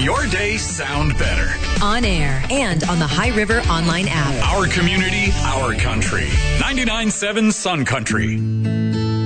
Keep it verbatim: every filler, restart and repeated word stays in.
your day sound better. On air and on the High River online app. Our community, our country. ninety-nine point seven Sun Country.